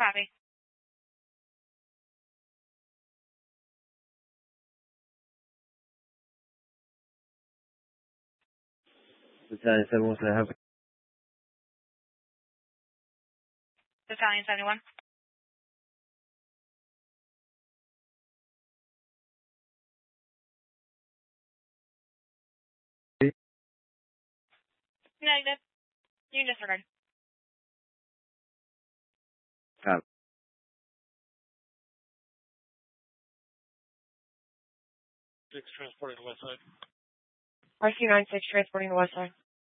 Copy. Battalion 71, can I help you? Battalion 71. Negative. You can disregard. Copy. 6 transporting to west side. RC-96 transporting to west side.